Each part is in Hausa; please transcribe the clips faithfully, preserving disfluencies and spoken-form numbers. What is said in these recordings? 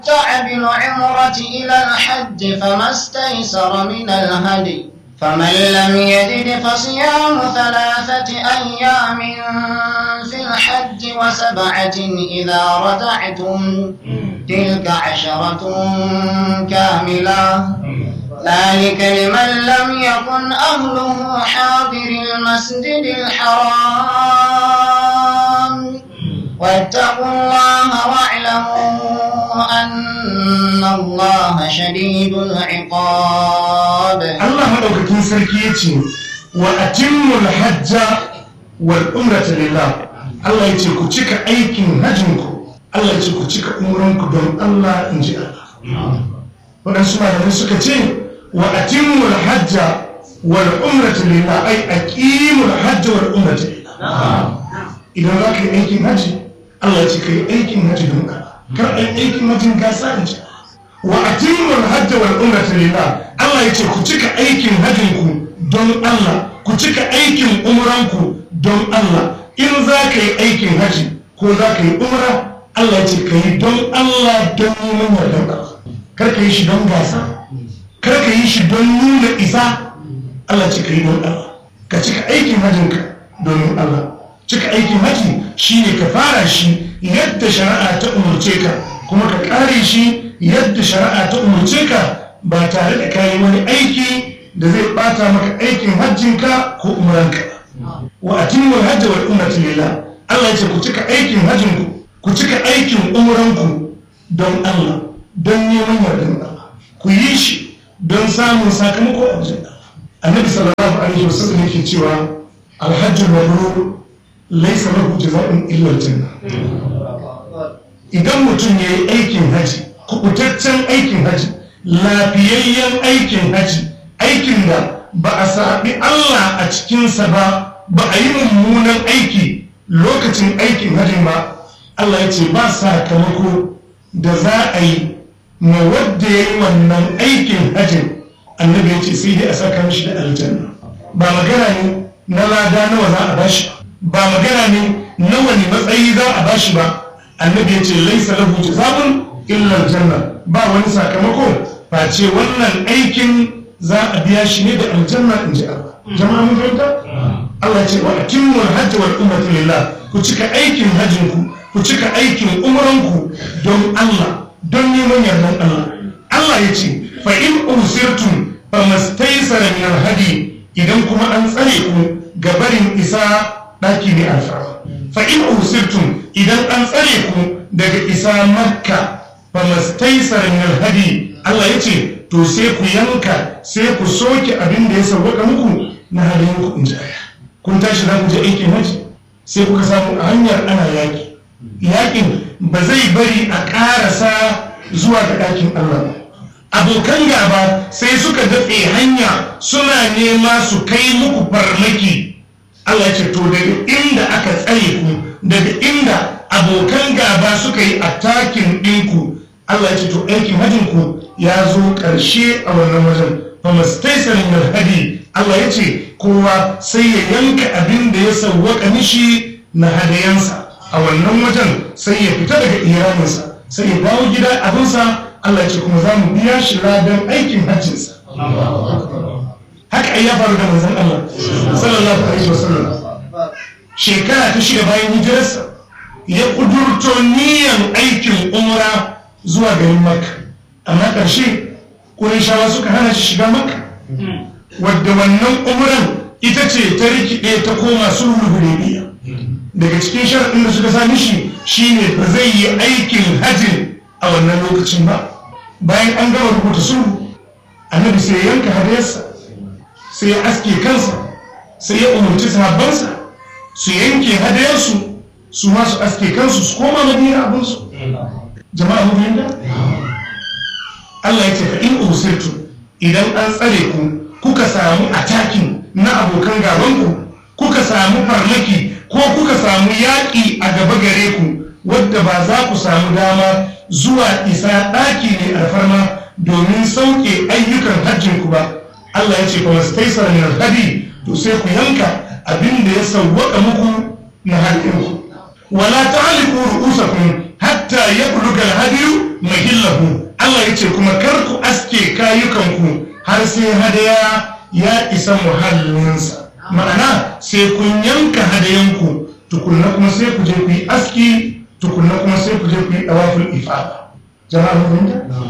بالعمرة إلى الحج فما استيسر من الهدي فمن لم يجد فصيام ثلاثة أيام في الحج وسبعة إذا رجعتم تلك عشرة كاملة ذلك لمن لم يكن أهله حاضر المسجد الحرام واتقوا الله واعلموا أن الله شديد العقاب. الله مدوكتين سركيتي وأتموا الحج والعمرة لله. الله يتي كوتشيك أيكين هجنكو الله يتي كوتشيك أمرنكو دون الله إنجي الله. ونسمع لما سكتي وأتموا الحج والعمرة لله أي أقيموا الحج والعمرة لله. إذا ذاك أيكين هجي الله يتي كي أيكين هجي دون الله. kar ai aikin hajjin gasa in ji wa atimul hajj wal umrata lillah. Allah yace ku cika aikin hajjin ku don Allah, ku cika aikin umran ku don Allah. In za ka yi aikin hajji ko za ka yi umra, Allah yace ka yi don Allah, don neman yardan Allah. Kar ka yi shi don gasa, kar ka yi shi don nuna isa. Allah yace ka yi don Allah, ka cika aikin hajjin ka don Allah. Cika aikin hajji shine ka fara shi yadda shari'a ta umurce ka, kuma ka kare shi yadda shari'a ta umurce ka, ba tare da kayi wani aiki da zai bata maka aikin hajjinka ko umranka. Wa atimul hajj wal umrata lillah. Allah ya ce ku cika aikin hajjinku, ku cika aikin umranku don Allah, don neman yardan Allah. Ku yi shi don samun sakamako a wajen Allah. Annabi sallallahu alaihi wasallam yake cewa alhajjul mabrur laisa lahu jazaa'un illa aljanna. Idan mutum ya yi aikin haji, kubutaccen aikin haji, lafiyayyen aikin haji, aikin da ba a saɓi Allah a cikinsa ba, ba a yi mummunan aiki lokacin aikin hajin ba, Allah ya ce ba sakamako da za a yi ma wadda ya yi wannan aikin hajin. Annabi ya ce sai dai a saka mishi da aljanna. Ba magana ne na lada nawa za a bashi, ba magana ne na wani matsayi za a bashi ba. Annabi ya ce laisa lahu jazaa'un illa aljanna. Ba wani sakamako face wannan aikin za a biya shi ne da aljanna in ji Allah. Jama'a mun fahimta? Allah ya ce wa atimul hajj wal umrata lillah. Ku cika aikin hajjin ku, ku cika aikin umran ku don Allah, don neman yardan Allah. Allah ya ce fa in usirtum famastaysara min al-hadi. Idan kuma an tsare ku gabarin isa daki ne alfarma. Fa in usirtum idan an tsare ku daga isa makka famastaysara min al-hadi. Allah ya ce to sai ku yanka, sai ku soke abin da ya sauwaka muku na halin ku in ji aya. Kun tashi za ku je aikin haji, sai kuka samu a hanyar ana yaki. Yakin ba zai bari a ƙarasa zuwa ga ɗakin Allah ba. Abokan gaba sai suka datse hanya suna nema su kai muku farmaki. Allah ya ce to daga inda aka tsare ku, daga inda abokan gaba suka yi attacking ɗinku, Allah ya ce to aikin hajjin ku ya zo ƙarshe a wannan wajen. Famastaysara min al-hadi. Allah ya ce kowa sai ya yanka abin da ya sawwaka mishi na hadayansa a wannan wajen, sai ya fita daga iraninsa, sai ya dawo gida abinsa. Allah ya ce kuma za mu biya shi ladan aikin hajjinsa. Haka ai ya faru da manzon Allah sallallahu alaihi wasallam. Shekara ta shida bayan hijirarsa ya kudurto niyan aikin umra zuwa garin Makka, amma ƙarshe Qurayshawa suka hana shi shiga Makka, wadda wannan umran ita ce ta rikide ta koma sulhul Hudaybiyah. Daga cikin sharadin da suka sami shi shine ba zai yi aikin hajji a wannan lokacin ba. Bayan an gama rubuta sulhu, Annabi sai ya yanka hadayarsa, sai ya aske kansa, sai ya umarci sahabbansa su yanke hadayarsu, su ma su aske kansu su koma Madina abinsu. Jama'a mu fahimta? Allah ya ce fa in usirtu, idan an tsare ku kuka samu attacking na abokan gabanku, kuka samu farmaki ko kuka samu yaƙi a gaba gare ku, wadda ba za ku samu dama zuwa isa ɗaki ne alfarma domin sauke ayyukan hajjinku ba. Allah ya ce fa mastaysara min al-hadi. To sai ku yanka abin da ya sawwaka muku na hadinku. Wala ta'liqu ru'usakum hatta yabluga al-hadi mahillahu Allah ya ce kuma kar ku aske kayukanku har sai hadaya ya isa muhallinsa, ma'ana sai kun yanka hadayanku tukunna kuma sai ku je ku yi aski tukunna kuma sai ku je ku yi dawaful ifada. Jama'a mun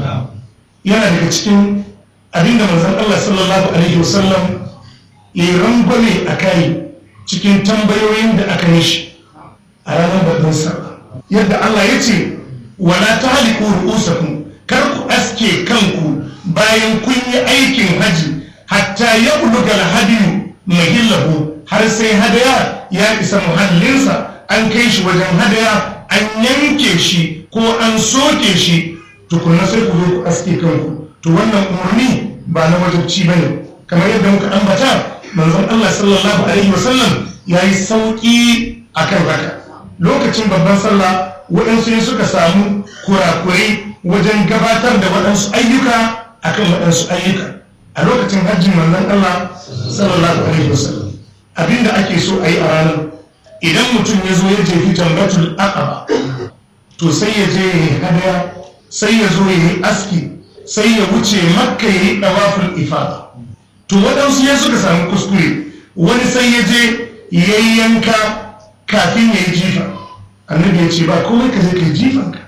yana daga cikin abinda manzon Allah sallallahu alaihi wasallam ya yi rangwame a kai cikin tambayoyin da aka mishi a ranar babban sallah, yadda Allah ya ce wala tahliqu ru'usakum, kar ku aske kanku bayan kun yi aikin haji hatta yabluga al-hadiyu mahillahu, har sai hadaya ya isa muhallinsa, an kai shi wajen hadaya, an yanke shi ko an soke shi tukunna sai ku zo ku aske kanku. To wannan umarni ba na wajibci bane, kamar yadda muka ambata manzon Allah sallallahu alaihi wasallam yayi sauki akan haka. Lokacin babban sallah waɗansu suka samu kurakurai wajen gabatar da waɗansu ayyuka akan waɗansu ayyuka a lokacin hajjin manzon Allah sallallahu alaihi wasallam. Abinda ake so a yi a ranar, idan mutum ya zo ya jefi jamratul aqaba to sai ya je ya yi hadaya, sai ya zo ya yi aski, sai ya wuce makka ya yi dawaful ifada. To waɗansu ya suka samu kuskure, wani sai ya je ya yi yanka kafin ya yi jifa. Annabi ya ce ba komai ka je ka yi jifanka.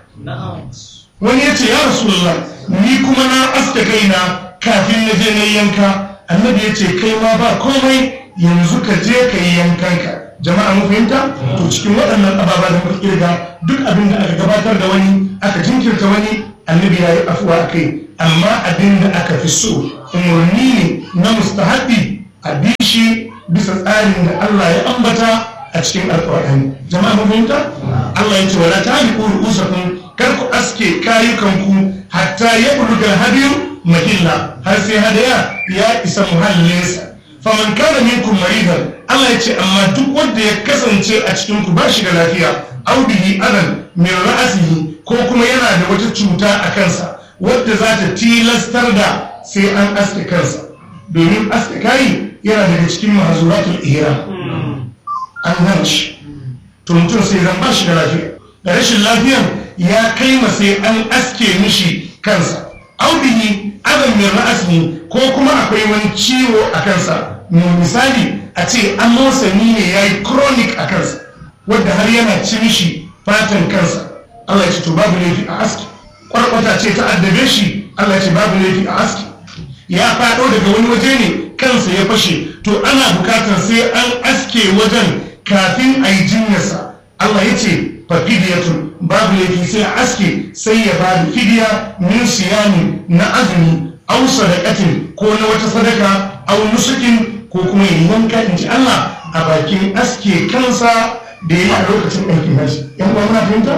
Wani ya ce ya Rasulullah ni kuma na aska kaina kafin na je na yi yanka. Annabi ya ce kai ma ba komai, yanzu ka je ka yi yankanka. Jama'a mun fahimta? To cikin waɗannan ababa da muka kirga, duk abin da aka gabatar da wani aka jinkirta wani, annabi ya yi afuwa a kai, amma abin da aka fi so umarni ne na mustahabi a bi shi bisa tsarin da Allah ya ambata a cikin alƙur'ani. Jama'a mun fahimta? Allah ya ce wala tahliqu ru'usakum, kar ku aske kayukanku hatta yabluga al-hadiyu mahilla, har sai hadaya ya isa muhallinsa. Faman kana minkum maridan, Allah ya ce amma duk wanda ya kasance a cikin ku ba shi da lafiya, aw bihi adan min ra'sihi, ko kuma yana da wata cuta a kansa wadda za ta tilastar da sai an aske kansa, domin aske kai yana daga cikin mahzuratul ihram, an hana shi. To mutum sai zan ba shi da lafiya, da rashin lafiyan ya kai ma sai an aske mishi kansa, aw bihi adan min ra'sihi, ko kuma akwai wani ciwo a kansa. Misali a ce an mosani ne ya yi chronic a kansa wadda har yana ci mishi fatan kansa, Allah ya ce to babu laifi a aski. Kwarkwata ce ta addabe shi, Allah ya ce babu laifi a aski. Ya faɗo daga wani waje ne kansa ya fashe, to ana bukatar sai an aske wajen kafin a yi jinyarsa. Allah ya ce fa fidiyatun, babu laifi sai a aske, sai ya ba da fidiya min siyami na azumi, au sadaqatin ko na wata sadaka, au nusukin ko kuma ya yanka in ji Allah a bakin aske kansa da ya yi a lokacin aikin hajji. Yan uwa muna fahimta?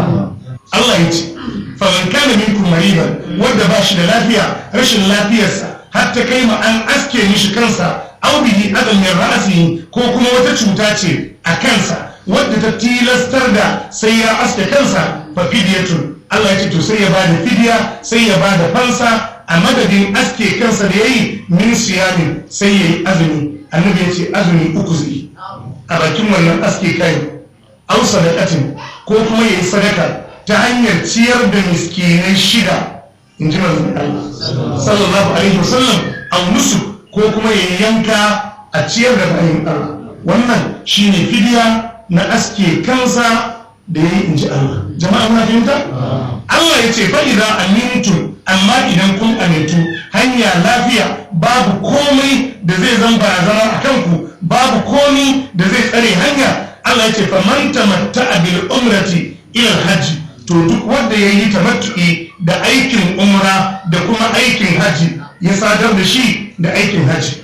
Allah ya ce faman kana minkum maridan, wanda ba shi da lafiya, rashin lafiyarsa har ta kai ma an aske mishi kansa, aw bihi adam min ra'sihi, ko kuma wata cuta ce a kansa wadda ta tilastar da sai ya aske kansa, fa fidyatun, Allah ya ce to sai ya bada fidiya, sai ya bada fansa a madadin aske kansa da yayi min siyamin, sai yayi azumi. Annabi ya ce azumi uku zai a bakin wannan aske kai, aw sadaqatin, ko kuma yayi sadaka ta hanyar ciyar da miskinai shida, in ji manzon Allah sallallahu alaihi wasallam, aw nusuk, ko kuma yayi yanka a ciyar da bayin Allah. Wannan shine fidiya na aske kansa da yayi, in ji Allah. Jama'a muna fahimta? Allah ya ce fa idza amintum, amma idan kun amintu, hanya lafiya, babu komai da zai zan barazana a kanku, babu komai da zai tsare hanya. Allah ya ce fa man tamatta'a bil umrati ila al-hajj, to duk wanda yayi tamattu'i da aikin umra da kuma aikin haji, ya sadar da shi da aikin haji.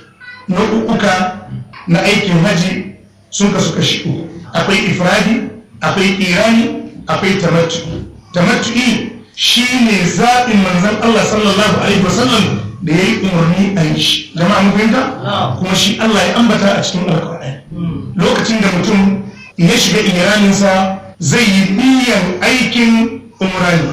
Nau'uka na aikin haji sun kasu kashi uku, akwai ifradi, akwai irani, akwai tamattu'i. Tamattu'i shi ne zaɓin manzan Allah sallallahu alaihi wasallam da ya yi umarni a yi shi. Jama'a mun fahimta? Kuma shi Allah ya ambata a cikin alƙur'ani. Lokacin da mutum ya shiga ihraminsa zai yi niyyar aikin umrani,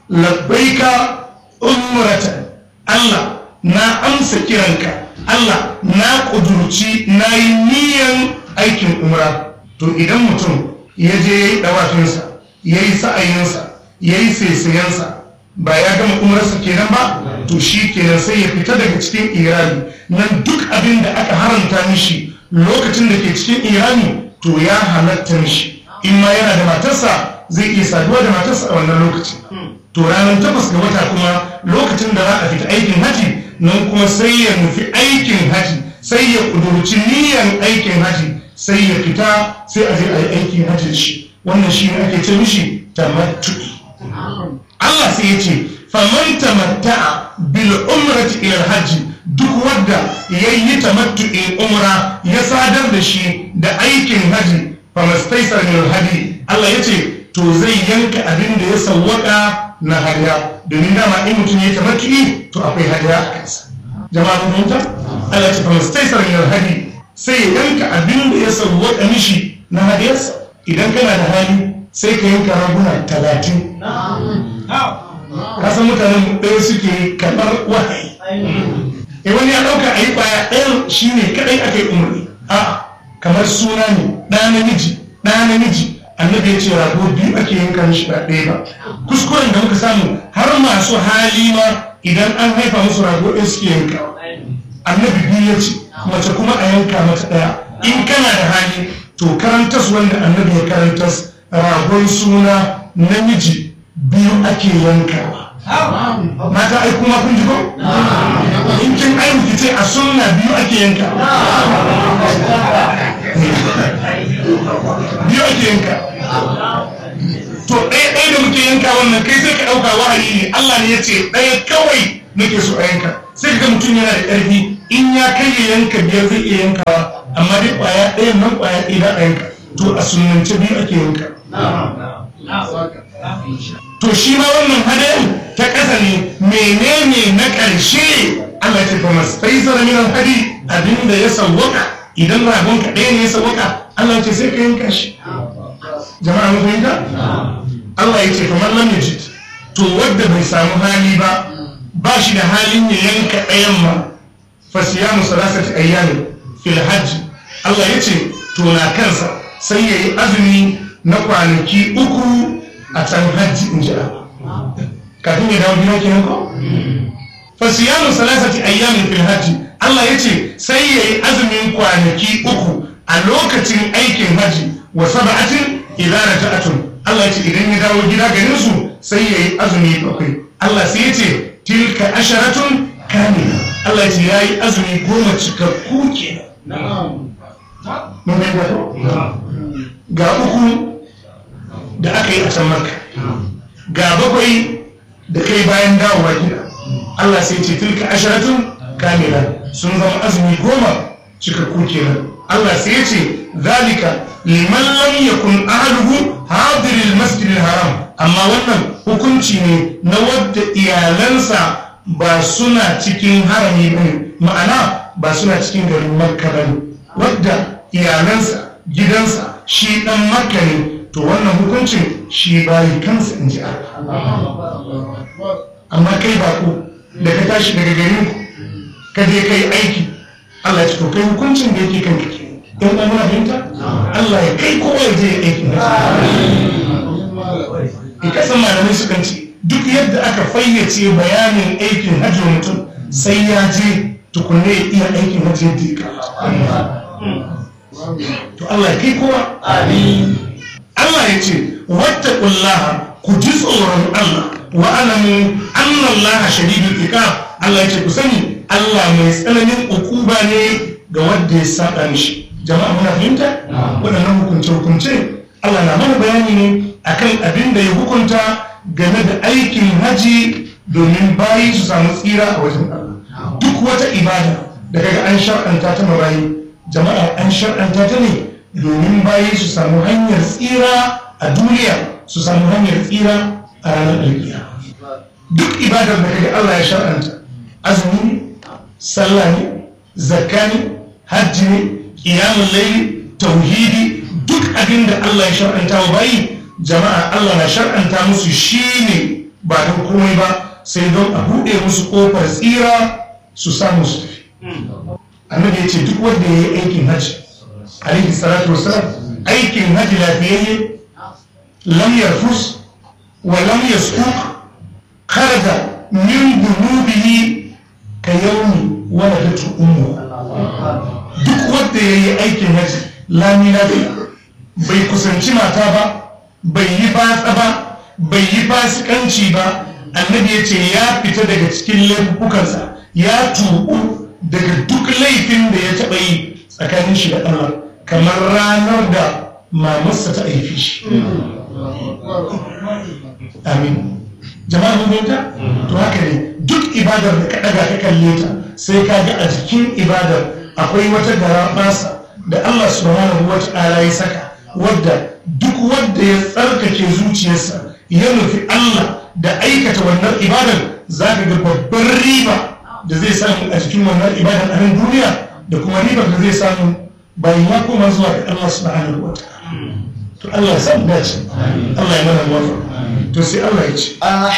labbaika umratan, Allah na amsa kiranka, Allah na ƙudurci na yi niyyar aikin umra. To idan mutum ya je ya yi ɗawafinsa, ya yi sa'ayinsa, ya yi saisayensa, ba ya gama umrarsa kenan ba to shi kenan sai ya fita daga cikin irami nan duk abin da aka haramta mishi lokacin da ke cikin irami to ya halatta mishi in ma yana da matarsa zai iya saduwa da matarsa a wannan lokacin to ranar takwas ga wata kuma lokacin da za a fita aikin haji nan kuma sai ya nufi aikin haji sai ya kudurci niyyar aikin haji sai ya fita sai a je a yi aikin haji shi wannan shi ne ake ce mishi tamattu'i Allah sai ya ce faman tamatta'a bil umrati ila al-hajj duk wanda yayi tamattu'in umra ya sadar da shi da aikin haji famastaisar min al-hadi Allah ya ce to zai yanka abin da ya sawwaka na hadiya domin dama in mutum ya tamattu'i to akwai hadiya a kansa jama'a mun fahimta Allah ya ce famastaisar min al-hadi sai ya yanka abin da ya sawwaka mishi na hadiyarsa idan kana da hali sai ka yanka raguna talatin kasan mutanen ɗaya suke kamar wahayi e wani ya ɗauka a yi ƙwaya ɗayan shi ne kaɗai aka yi umarni a kamar suna ne ɗa namiji ɗa namiji annabi ya ce rago biyu ake yanka mishi ba ɗaya ba kuskuren da muka samu har masu hali ma idan an haifa musu rago ɗaya suke yanka annabi biyu ya ce mace kuma a yanka mata ɗaya in kana da hali to karantas wanda annabi ya karantas ragon suna namiji biyu ake yankawa mata ai kuma kun ji ko in kin ayu ki ce a sunna biyu ake yankawa biyu ake yanka to ɗaya ɗaya da muke yanka wannan kai sai ka ɗauka wahayi ne Allah ne ya ce ɗaya kawai nake so a yanka sai ka mutum yana da ƙarfi in ya kai ya yanka biyar zai iya yankawa amma dai ƙwaya ɗayan nan ƙwaya ɗaya da a yanka to a sunnance biyu ake yanka to shi ma wannan hadayin ta ƙasa ne menene na ƙarshe Allah ce fa mastaisar min al-hadi abinda ya sawwaka idan ragon ka ɗaya ne ya sawwaka Allah ce sai ka yanka shi jama'a mun fahimta Allah ya ce fa man lam yajid to wanda bai samu hali ba ba shi da halin ya yanka ɗayan ma fa siyamu salasati ayyamin fil hajj Allah ya ce to na kansa sai yayi azumi na kwanaki uku a can hajji in ji kafin ya dawo gida kenan ko fasiyamu salasati ayyamin fil hajji Allah ya ce sai yayi azumin kwanaki uku a lokacin aikin hajji wa sab'atin idza raja'atun Allah ya ce idan ya dawo gida garin su sai yayi azumi bakwai Allah sai ya ce tilka asharatun kamila Allah ya ce yayi azumi goma cikakku kenan mun ga uku da aka yi a can Makka ga bakwai da kai bayan dawowa gida Allah sai ce tilka asharatun kamila sun zama azumi goma cikakku kenan Allah sai ya ce zalika liman lam yakun ahluhu hadiril masjidil haram amma wannan hukunci ne na wadda iyalansa ba suna cikin harami bane ma'ana ba suna cikin garin Makka bane wadda iyalansa gidansa shi dan Makka ne to wannan hukuncin shi bayi kansa in ji amma kai bako da ka tashi daga garin ku ka je kai aiki Allah ya ce to kai hukuncin da yake kanka ke in an muna fahimta Allah ya kai kowa ya je ya aiki in ka san malamai su kan ce duk yadda aka fayyace bayanin aikin hajji mutum sai ya je tukunne ya iya aikin hajji yadda ya kamata to Allah ya kai kowa amin Allah ya ce wattaqullaha ku ji tsoron Allah wa alamu anna Allah shadidul iqab Allah ya ce ku sani Allah mai tsananin ukuba ne ga wanda ya saba mishi jama'a muna fahimta waɗannan hukunce hukunce Allah na mana bayani ne akan abin da ya hukunta game da aikin haji domin bayi su samu tsira a wajen Allah duk wata ibada da kaga an shar'anta ta mabayi jama'a an shar'anta ta ne domin bayi su samu hanyar tsira a duniya su samu hanyar tsira a ranar alkiya duk ibadar da kaga Allah ya shar'anta azumi ne sallah ne zakka ne hajji ne qiyamul layl tauhidi duk abin da Allah ya shar'anta wa bayi jama'a Allah na shar'anta musu shine ba don komai ba sai don a buɗe musu kofar tsira su samu su tafi annabi ya ce duk wanda ya yi aikin hajji alaihi salatu wasalam aikin hajji lafiyayye lam yarfus wa lam yasquq kharaja kharaja min dhunubihi ka yawmi waladatu ummu. Duk wanda yayi aikin haji lami lafiya bai kusanci mata ba, bai yi batsa ba, bai yi fasikanci ba, annabi ya ce ya fita daga cikin laifukansa, ya tubu daga duk laifin da ya taɓa yi tsakanin shi da Allah, kamar ranar da mamarsa ta haife shi. Amin. Jama'a mun fahimta? To haka ne, duk ibadar da ka ɗaga ka kalle ta sai ka ga a jikin ibadar akwai wata garaɓasa da Allah subhanahu wa ta'ala ya saka, wadda duk wanda ya tsarkake zuciyarsa ya nufi Allah da aikata wannan ibadar, za ka ga babbar riba da zai samu a cikin wannan ibadar a nan duniya, da kuma ribar da zai samu bayan ya koma zuwa ga Allah subhanahu wa ta'ala. To Allah ya samu dace, Allah ya mana muwafaqa. To sai Allah ya ce